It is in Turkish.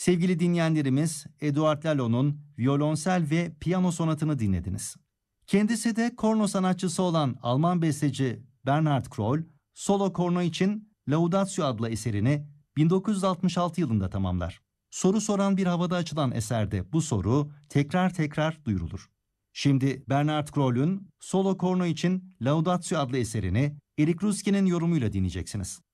Sevgili dinleyenlerimiz, Eduard Lalo'nun violonsel ve piyano sonatını dinlediniz. Kendisi de korno sanatçısı olan Alman besteci Bernhard Kroll, solo korno için Laudatio adlı eserini 1966 yılında tamamlar. Soru soran bir havada açılan eserde bu soru tekrar tekrar duyurulur. Şimdi Bernhard Kroll'ün solo korno için Laudatio adlı eserini Erik Russki'nin yorumuyla dinleyeceksiniz.